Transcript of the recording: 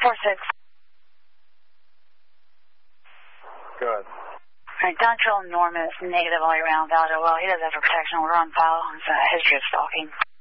4-6. Good. Alright, Don Trill Norman is negative all year round. Valdo, well, he does have a protection order on file. It's a history of stalking.